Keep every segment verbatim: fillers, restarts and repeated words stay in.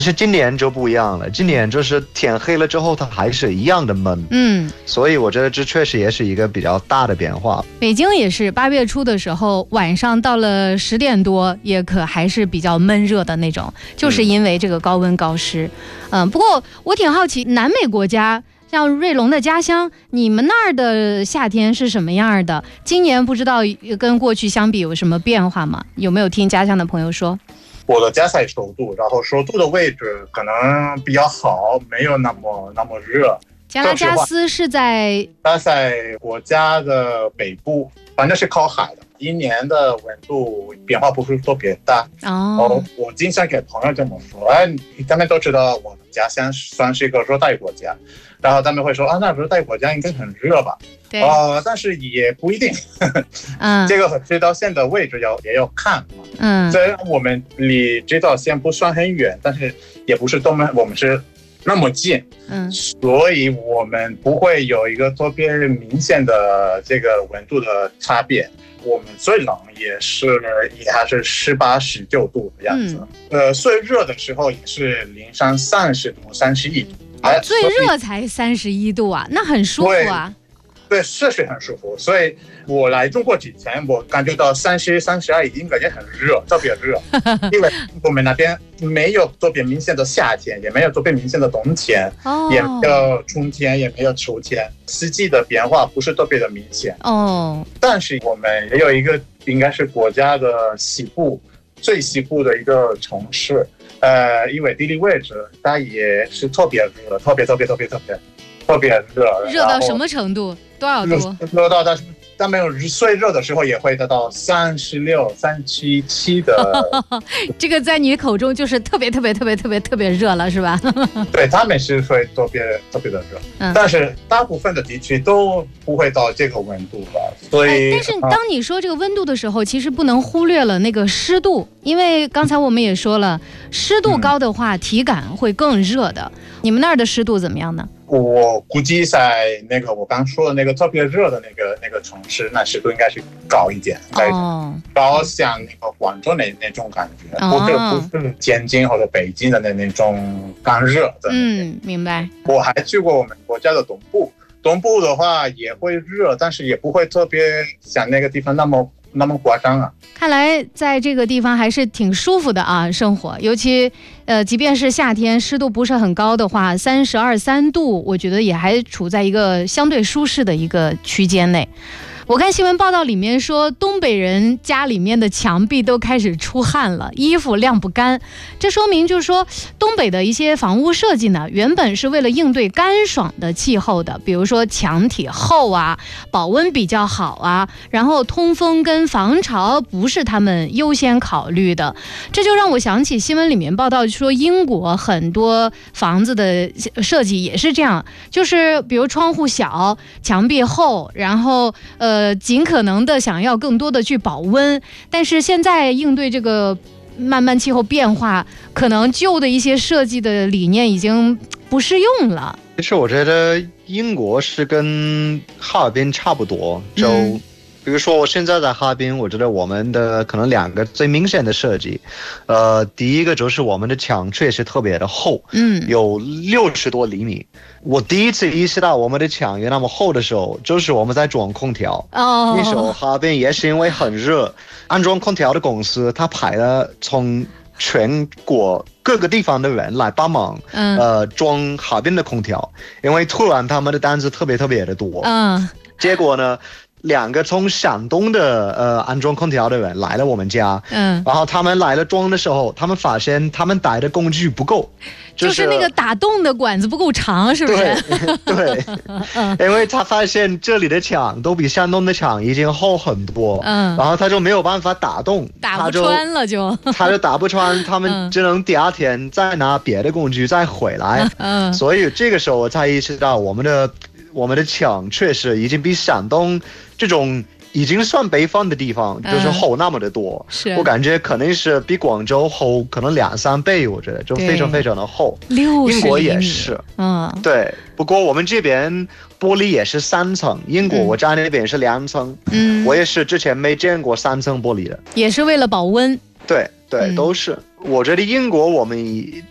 是今年就不一样了，今年就是天黑了之后它还是一样的闷， 嗯， 所以我觉得这确实也是一个比较大的变化。 北京也是八月初的时候，晚上到了十点多也可还是比较闷热的那种，就是因为这个高温高湿。嗯，不过我挺好奇，南美国家像瑞龙的家乡，你们那儿的夏天是什么样的？今年不知道跟过去相比有什么变化吗？有没有听家乡的朋友说？ 我的家在首都，然后首都的位置可能比较好，没有那么那么热。 加拉加斯是在它在国家的北部，反正是靠海的，一年的温度变化不是特别大。 哦， 我经常给朋友这么说，哎，他们都知道我的家乡算是一个热带国家，然后他们会说啊，那热带国家应该很热吧？ 对， 呃，但是也不一定。嗯，这个和赤道线的位置要也要看。 嗯， 虽然我们离赤道线不算很远，但是也不是东南，我们是那么近。嗯，所以我们不会有一个特别明显的这个温度的差别。我们最冷也是也还是十八、十九度的样子。嗯、呃，最热的时候也是零上三十度、三十一度。 哦，最热才三十一度啊，那很舒服啊。 对，对，是是很舒服。所以我来中国之前，我感觉到三十、三十二已经感觉很热，特别热，因为我们那边没有特别明显的夏天，也没有特别明显的冬天，哦、也没有春天，也没有秋天，四季的变化不是特别的明显。哦，但是我们也有一个应该是国家的西部最西部的一个城市。呃，因为地理位置，它也是特别热，特别特别特别特别特别热， 热到什么程度？多少度？ 热到它它没有最热的时候，也会达到三十六、三十七的。 这个在你口中就是特别特别特别特别特别热了，是吧？ 对，他们是会特别特别的热，嗯、但是大部分的地区都不会到这个温度吧。所以， 哎、但是当你说这个温度的时候，其实不能忽略了那个湿度，因为刚才我们也说了，湿度高的话，嗯、体感会更热的。你们那儿的湿度怎么样呢？ 我估计在那个我刚说的那个特别热的那个那个城市，那湿度应该是高一点，哦，高像那个广州那那种感觉，哦、不是不是天津或者北京的那那种干热的。 嗯，明白。 我还去过我们国家的东部，东部的话也会热，但是也不会特别像那个地方那么那么夸张啊。 看来在这个地方还是挺舒服的啊，生活，尤其呃，即便是夏天湿度不是很高的话，三十二三度，我觉得也还处在一个相对舒适的一个区间内。我看新闻报道里面说，东北人家里面的墙壁都开始出汗了，衣服晾不干。这说明就是说，东北的一些房屋设计呢，原本是为了应对干爽的气候的，比如说墙体厚啊，保温比较好啊，然后通风跟防潮不是他们优先考虑的。这就让我想起新闻里面报道说，英国很多房子的设计也是这样，就是比如窗户小，墙壁厚，然后呃。呃，尽可能的想要更多的去保温，但是现在应对这个慢慢气候变化，可能旧的一些设计的理念已经不适用了。 其实我觉得英国是跟哈尔滨差不多，就、嗯、比如说我现在在哈尔滨，我觉得我们的可能两个最明显的设计，呃，第一个就是我们的墙确实特别的厚，嗯，有六十多厘米。我第一次意识到我们的墙有那么厚的时候，就是我们在装空调。哦，那时候哈尔滨也是因为很热，安装空调的公司他派了从全国各个地方的人来帮忙，嗯、呃，装哈尔滨的空调，因为突然他们的单子特别特别的多。嗯，结果呢？两个从山东的呃安装空调的人来了我们家，嗯，然后他们来了装的时候，他们发现他们带的工具不够， 就是、就是那个打洞的管子不够长，是不是？ 对，对，因为他发现这里的墙都比山东的墙已经厚很多，嗯，然后他就没有办法打洞， 打不穿了就， 他就打不穿，他们只能第二天再拿别的工具再回来，嗯，所以这个时候我才意识到我们的。我们的墙确实已经比山东这种已经算北方的地方就是厚那么的多，嗯、我感觉可能是比广州厚可能两三倍，我觉得就非常非常的厚。英国也是，嗯，对。不过我们这边玻璃也是三层，英国我家那边是两层，嗯，我也是之前没见过三层玻璃的， 也是为了保温。 对对，都是。我觉得英国我们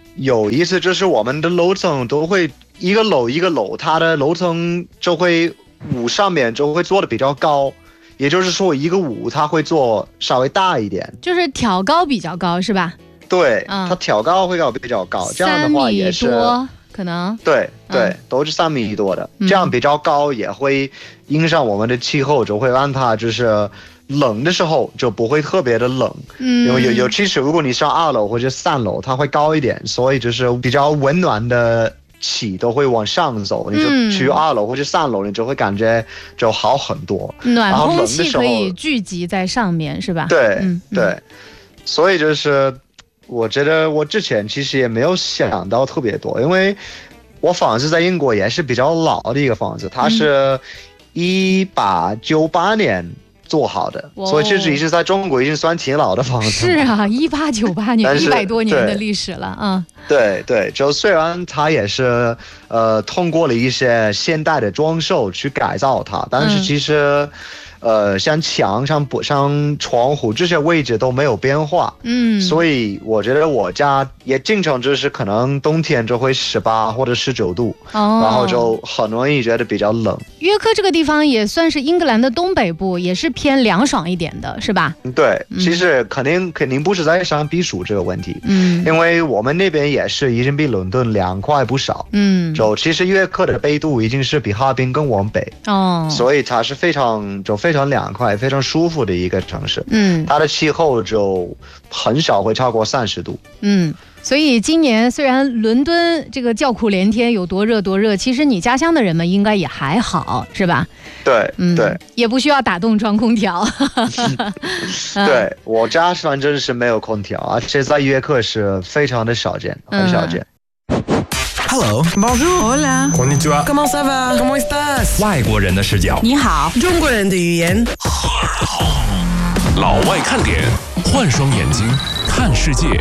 有意思，就是我们的楼层都会一个楼一个楼，它的楼层就会屋上面就会做的比较高，也就是说一个屋它会做稍微大一点， 就是挑高比较高是吧？ 对， 嗯、 它挑高会高比较高，这样的话也是三米多可能。 对对、 嗯， 都是三米多的， 嗯、 这样比较高也会影响我们的气候，就会让它就是冷的时候就不会特别的冷。嗯，因为有尤其是如果你上二楼或者三楼，它会高一点，所以就是比较温暖的气都会往上走，你就去二楼或者三楼，你就会感觉就好很多。 暖空气可以聚集在上面，是吧？ 对、 嗯、 对，所以就是我觉得我之前其实也没有想到特别多，因为我房子在英国也是比较老的一个房子，它是一八九八年做好的， 哦、 所以其实一直在中国已经算挺老的房子。 是啊，一八九八年，一百多年的历史了啊。 对对，就虽然它也是呃通过了一些现代的装修去改造它，但是其实。嗯呃，像墙上、像窗户这些位置都没有变化，嗯，所以我觉得我家也经常就是可能冬天就会十八或者十九度，哦，然后就很容易觉得比较冷。 约克这个地方也算是英格兰的东北部，也是偏凉爽一点的，是吧？ 对，嗯、其实肯定肯定不是在上避暑这个问题，嗯，因为我们那边也是已经比伦敦凉快不少，嗯，就其实约克的纬度已经是比哈滨更往北，哦，所以它是非常就非。非常凉快、非常舒服的一个城市，嗯，它的气候就很少会超过三十度， 嗯，所以今年虽然伦敦这个叫苦连天，有多热多热，其实你家乡的人们应该也还好，是吧？ 对，嗯，对， 也不需要打洞装空调。 对，我家反正是没有空调，而且在约克是非常的少见，很少见。 嗯 Hello, bonjour, hola, konnichiwa, comment ça va, comment estás? 外国人的视角， 你好， 中国人的语言。 老外看点，换双眼睛看世界。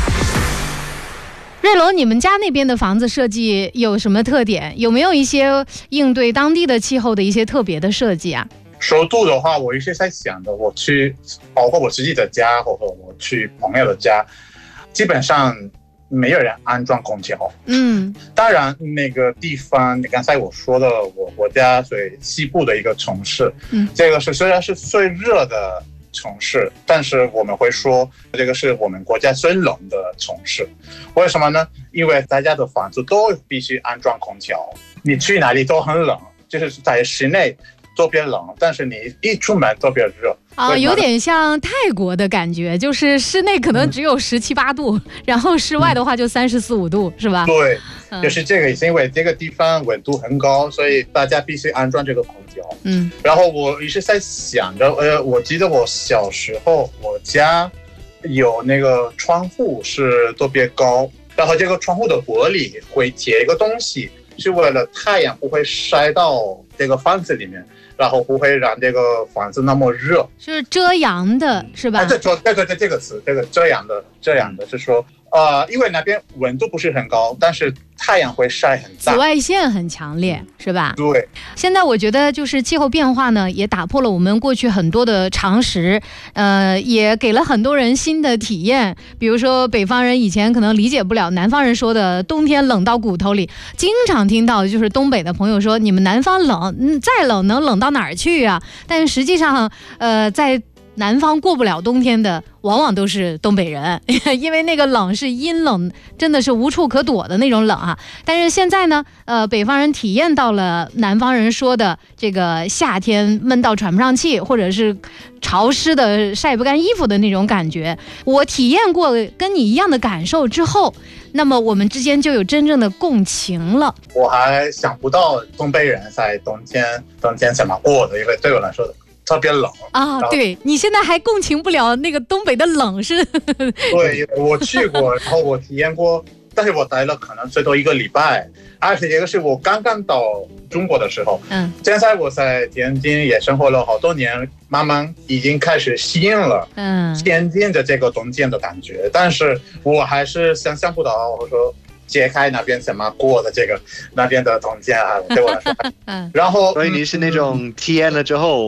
瑞龙，你们家那边的房子设计有什么特点？有没有一些应对当地的气候的一些特别的设计啊？ 首都的话，我一直在想的，我去，包括我自己的家，或者我去朋友的家，基本上。没有人安装空调，嗯，当然那个地方，你刚才我说的，我我家属于西部的一个城市，嗯，这个是虽然是最热的城市，但是我们会说这个是我们国家最冷的城市，为什么呢？因为大家的房子都必须安装空调，你去哪里都很冷，就是在室内特别冷，但是你一出门特别热。 啊，有点像泰国的感觉，就是室内可能只有十七八度，嗯、然后室外的话就三十四五度，是吧？ 对，嗯、就是这个，因为这个地方温度很高，所以大家必须安装这个空调。嗯，然后我一直在想着，呃，我记得我小时候，我家有那个窗户是特别高，然后这个窗户的玻璃会贴一个东西，是为了太阳不会晒到这个房子里面。然后不会让这个房子那么热， 是遮阳的，是吧？ 哎，对，对对对，这个词，这个遮阳的，遮阳的是说，呃，因为那边温度不是很高，但是太阳会晒很大， 紫外线很强烈，是吧？ 对。 现在我觉得就是气候变化呢，也打破了我们过去很多的常识，呃，也给了很多人新的体验。比如说，北方人以前可能理解不了南方人说的冬天冷到骨头里，经常听到的就是东北的朋友说，你们南方冷，嗯，再冷能冷到哪儿去啊？但实际上，呃，在南方过不了冬天的往往都是东北人，因为那个冷是阴冷，真的是无处可躲的那种冷啊。但是现在呢，呃，北方人体验到了南方人说的这个夏天闷到喘不上气，或者是潮湿的晒不干衣服的那种感觉。我体验过跟你一样的感受之后，那么我们之间就有真正的共情了。 我还想不到东北人在冬天冬天怎么过的，因为对我来说特别冷啊！对，你现在还共情不了那个东北的冷是？ 对，我去过，然后我体验过，但是我待了可能最多一个礼拜，而且这个是我刚刚到中国的时候。嗯，现在我在天津也生活了好多年，慢慢已经开始适应了嗯天津的这个冬天的感觉，但是我还是想象不到，我说揭开那边怎么过的这个那边的冬天啊，对我来说。嗯，然后所以你是那种体验了之后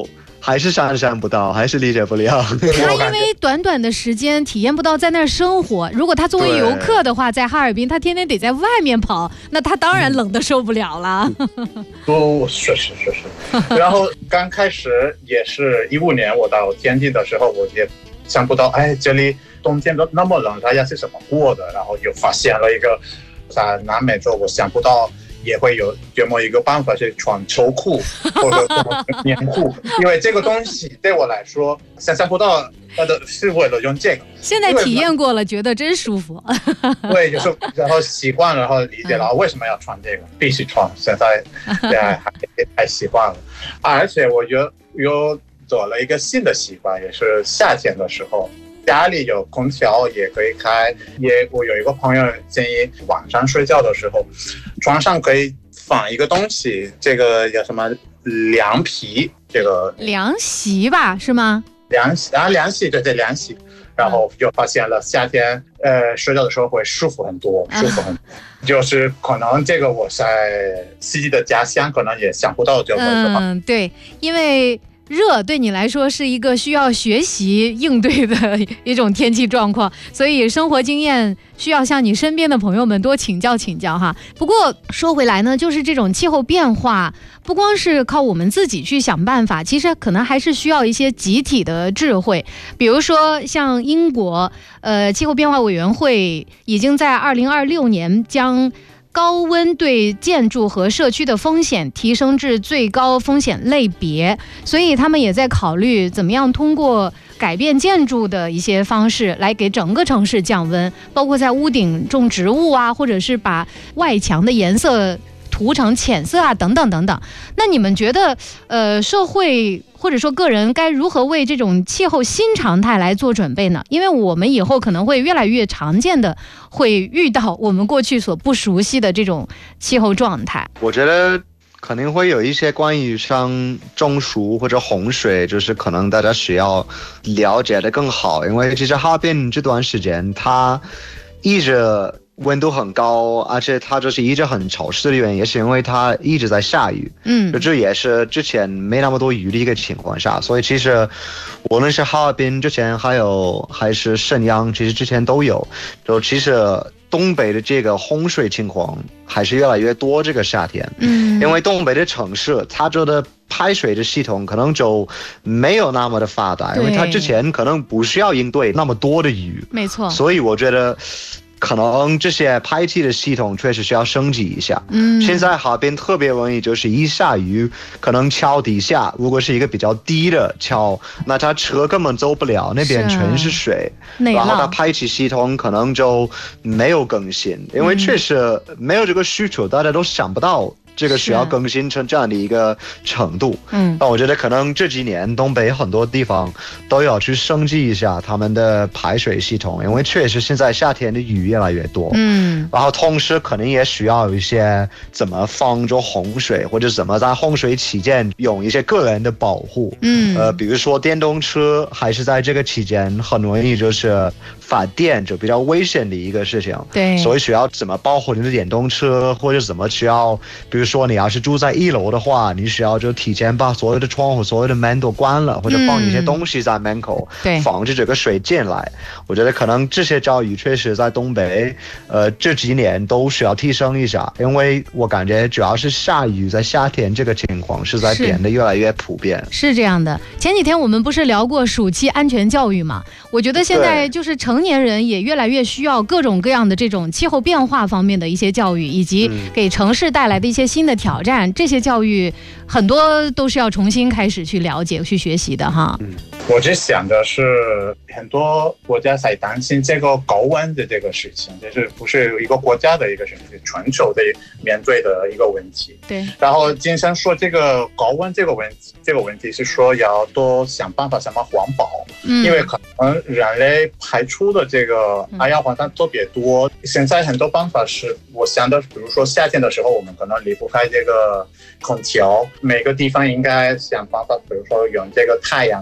还是想象不到，还是理解不了。 他因为短短的时间体验不到在那儿生活，如果他作为游客的话，在哈尔滨他天天得在外面跑，那他当然冷得受不了了。 哦，是是是是。然后刚开始也是一五年我到天津的时候，我也想不到，哎，这里冬天都那么冷，大家是怎么过的？然后又发现了一个在南美洲，我想不到也会有这么一个办法是穿秋裤或者棉裤，因为这个东西对我来说想象不到，它的是为了用这个。现在体验过了，觉得真舒服。 对，就是然后习惯了，然后理解了、嗯、为什么要穿这个，必须穿。现在对还还习惯了，而且我又又做了一个新的习惯，也是夏天的时候。家里有空调也可以开，也我有一个朋友建议晚上睡觉的时候床上可以放一个东西，这个叫什么凉皮，这个凉席吧是吗？ 凉席啊，凉席对对凉席，然后就发现了夏天呃睡觉的时候会舒服很多，舒服很多、啊、就是可能这个我在自己的家乡可能也想不到这个。 嗯，对，因为热对你来说是一个需要学习应对的一种天气状况，所以生活经验需要向你身边的朋友们多请教请教哈。不过说回来呢，就是这种气候变化不光是靠我们自己去想办法，其实可能还是需要一些集体的智慧。比如说像英国呃气候变化委员会已经在二零二六年将高温对建筑和社区的风险提升至最高风险类别，所以他们也在考虑怎么样通过改变建筑的一些方式来给整个城市降温，包括在屋顶种植物啊，或者是把外墙的颜色涂成浅色啊，等等等等。那你们觉得呃，社会或者说个人该如何为这种气候新常态来做准备呢？因为我们以后可能会越来越常见的会遇到我们过去所不熟悉的这种气候状态。 我觉得肯定会有一些关于像中暑或者洪水，就是可能大家需要了解的更好，因为其实哈尔滨这段时间它一直温度很高，而且它就是一直很潮湿的原因，也是因为它一直在下雨。嗯，这也是之前没那么多雨的一个情况下，所以其实无论是哈尔滨之前还有还是沈阳，其实之前都有。就其实东北的这个洪水情况还是越来越多，这个夏天。嗯，因为东北的城市它这的排水的系统可能就没有那么的发达，因为它之前可能不需要应对那么多的雨。 没错。 所以我觉得可能这些排气的系统确实需要升级一下。嗯，现在哈尔滨特别容易就是一下雨，可能桥底下如果是一个比较低的桥，那它车根本走不了，那边全是水，然后它排气系统可能就没有更新，因为确实没有这个需求，大家都想不到这个需要更新成这样的一个程度。嗯，但我觉得可能这几年东北很多地方都要去升级一下他们的排水系统，因为确实现在夏天的雨越来越多。嗯，然后同时可能也需要一些怎么防止洪水，或者怎么在洪水期间用一些个人的保护。嗯，呃，比如说电动车还是在这个期间很容易就是发电，就比较危险的一个事情。对，所以需要怎么保护你的电动车，或者怎么需要比如比如说你要是住在一楼的话，你需要就提前把所有的窗户所有的门都关了，或者放一些东西在门口，嗯，防止这个水进来。我觉得可能这些教育确实在东北呃这几年都需要提升一下，因为我感觉主要是下雨在夏天这个情况是在变得越来越普遍。 是, 是这样的。前几天我们不是聊过暑期安全教育吗？我觉得现在就是成年人也越来越需要各种各样的这种气候变化方面的一些教育，以及给城市带来的一些新的挑战，这些教育很多都是要重新开始去了解去学习的哈。嗯， 我只想的是很多国家在担心这个高温的这个事情，这是不是一个国家的一个事情，是全球的面对的一个问题。对，然后经常说这个高温这个问题这个问题是说要多想办法怎么环保。嗯，因为可能人类排出的这个二氧化碳特别多，现在很多办法是我想的，比如说夏天的时候我们可能离不开这个空调，每个地方应该想办法，比如说用这个太阳的这个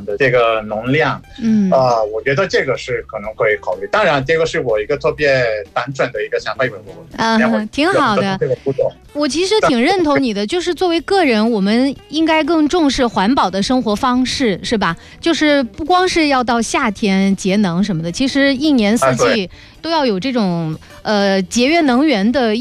的能量。 嗯， 呃，我觉得这个是可能会考虑。当然，这个是我一个特别单纯的一个想法，因为我啊，挺好的。我其实挺认同你的，就是作为个人，我们应该更重视环保的生活方式，是吧？就是不光是要到夏天节能什么的，其实一年四季都要有这种呃节约能源的